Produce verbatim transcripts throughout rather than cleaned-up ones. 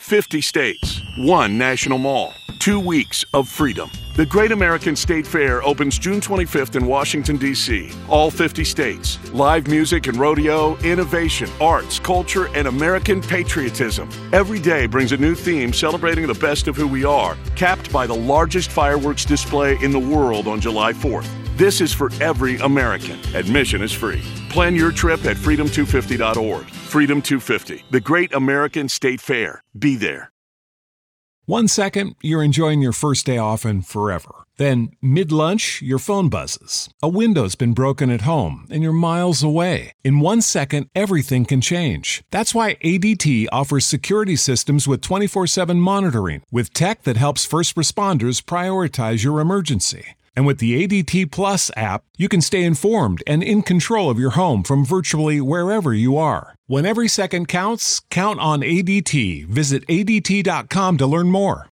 fifty states, one national mall, two weeks of freedom. The Great American State Fair opens June twenty-fifth in Washington, D C All fifty states. Live music and rodeo, innovation, arts, culture, and American patriotism. Every day brings a new theme celebrating the best of who we are, capped by the largest fireworks display in the world on July fourth. This is for every American. Admission is free. Plan your trip at freedom two fifty dot org. Freedom two fifty, the Great American State Fair. Be there. One second, you're enjoying your first day off and forever. Then, mid-lunch, your phone buzzes. A window's been broken at home, and you're miles away. In one second, everything can change. That's why A D T offers security systems with twenty-four seven monitoring, with tech that helps first responders prioritize your emergency. And with the A D T Plus app, you can stay informed and in control of your home from virtually wherever you are. When every second counts, count on A D T. Visit A D T dot com to learn more.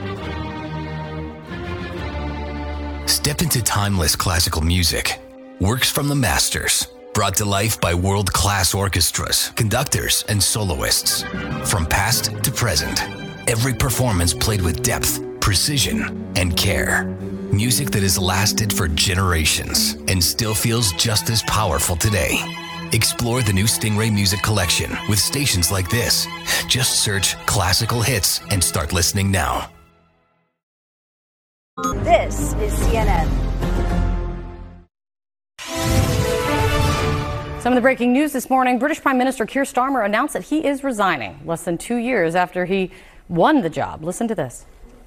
Step into timeless classical music. Works from the masters. Brought to life by world-class orchestras, conductors, and soloists. From past to present, every performance played with depth, precision, and care. Music that has lasted for generations and still feels just as powerful today. Explore the new Stingray Music Collection with stations like this. Just search classical hits and start listening now. This is C N N. Some of the breaking news this morning, British Prime Minister Keir Starmer announced that he is resigning less than two years after he won the job. Listen to this.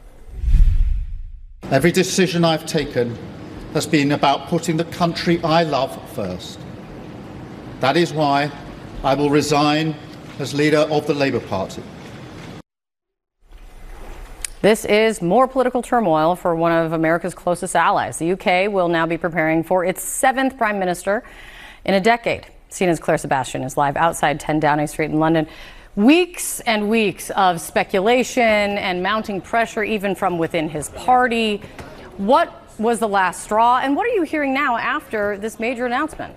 Every decision I've taken has been about putting the country I love first. That is why I will resign as leader of the Labour Party. This is more political turmoil for one of America's closest allies. The U K will now be preparing for its seventh Prime Minister in a decade. C N N's Claire Sebastian is live outside ten Downing Street in London. Weeks and weeks of speculation and mounting pressure, even from within his party. What was the last straw, and what are you hearing now after this major announcement?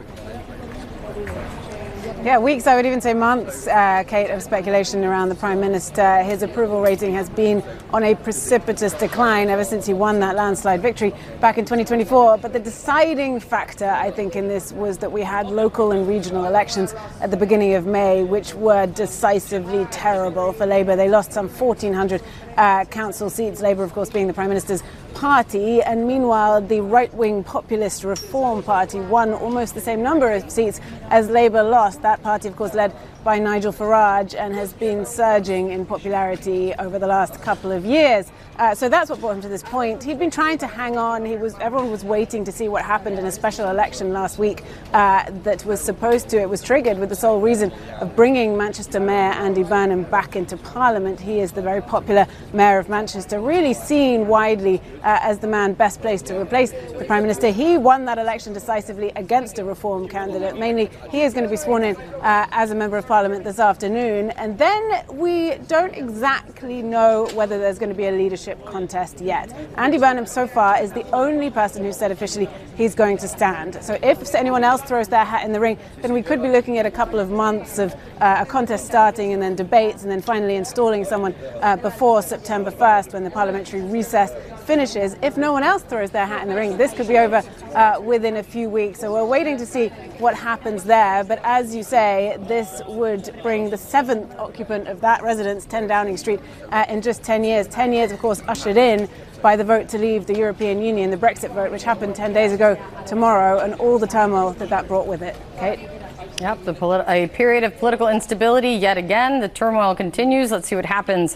Yeah, weeks, I would even say months, uh, Kate, of speculation around the Prime Minister. His approval rating has been on a precipitous decline ever since he won that landslide victory back in twenty twenty-four. But the deciding factor, I think, in this was that we had local and regional elections at the beginning of May, which were decisively terrible for Labour. They lost some fourteen hundred uh, council seats, Labour, of course, being the Prime Minister's party. And meanwhile, the right-wing populist Reform Party won almost the same number of seats as Labour lost. That party, of course, led by Nigel Farage, and has been surging in popularity over the last couple of years. Uh, so that's what brought him to this point. He'd been trying to hang on. He was, everyone was waiting to see what happened in a special election last week uh, that was supposed to, it was triggered with the sole reason of bringing Manchester Mayor Andy Burnham back into Parliament. He is the very popular Mayor of Manchester, really seen widely uh, as the man best placed to replace the Prime Minister. He won that election decisively against a Reform candidate. Mainly, he is going to be sworn in uh, as a Member of Parliament this afternoon. And then we don't exactly know whether there's going to be a leadership contest yet. Andy Burnham so far is the only person who said officially he's going to stand. So if anyone else throws their hat in the ring, then we could be looking at a couple of months of uh, a contest starting, and then debates, and then finally installing someone uh, before September first, when the parliamentary recess finishes. If no one else throws their hat in the ring, this could be over uh, within a few weeks. So we're waiting to see what happens there. But as you say, this would bring the seventh occupant of that residence, ten Downing Street, uh, in just ten years. ten years, of course, ushered in by the vote to leave the European Union, the Brexit vote, which happened ten days ago tomorrow, and all the turmoil that that brought with it. Kate? Yep, the politi- a period of political instability yet again. The turmoil continues. Let's see what happens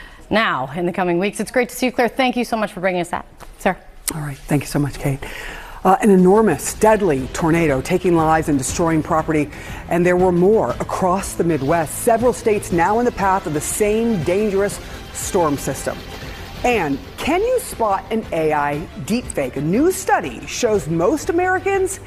now in the coming weeks. It's great to see you, Claire. Thank you so much for bringing us that. Sir. All right. Thank you so much, Kate. Uh, an enormous, deadly tornado taking lives and destroying property. And there were more across the Midwest. Several states now in the path of the same dangerous storm system. And can you spot an A I deepfake? A new study shows most Americans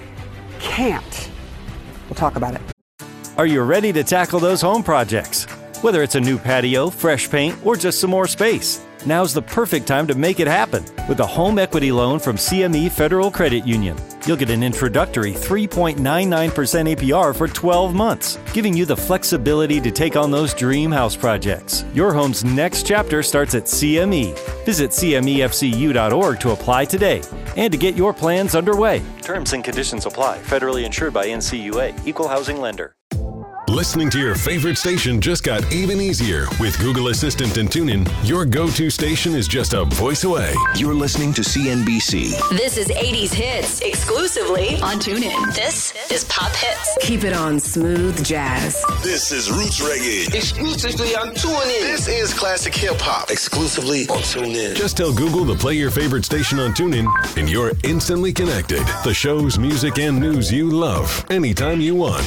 can't. We'll talk about it. Are you ready to tackle those home projects? Whether it's a new patio, fresh paint, or just some more space, Now's the perfect time to make it happen with a home equity loan from C M E Federal Credit Union. You'll get an introductory three point nine nine percent A P R for twelve months, giving you the flexibility to take on those dream house projects. Your home's next chapter starts at C M E. Visit C M E F C U dot org to apply today and to get your plans underway. Terms and conditions apply. Federally insured by N C U A. Equal housing lender. Listening to your favorite station just got even easier with Google Assistant and TuneIn. Your go-to station is just a voice away. You're listening to C N B C. This is eighties Hits, exclusively on TuneIn. This is Pop Hits. Keep it on smooth jazz. This is Roots Reggae, exclusively on TuneIn. This is Classic Hip Hop, exclusively on TuneIn. Just tell Google to play your favorite station on TuneIn, and you're instantly connected. The shows, music, and news you love, anytime you want.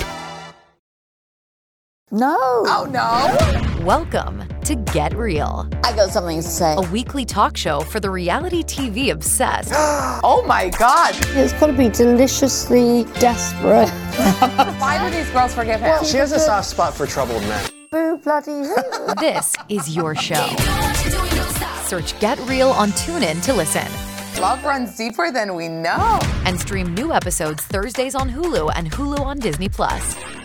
No. Oh, no. Welcome to Get Real. I got something to say. A weekly talk show for the reality T V obsessed. Oh, my God. It's got to be deliciously desperate. Why do these girls forgive him? Well, she has a soft spot for troubled men. Boo bloody who. This is your show. Search Get Real on TuneIn to listen. Love runs deeper than we know. And stream new episodes Thursdays on Hulu and Hulu on Disney Plus.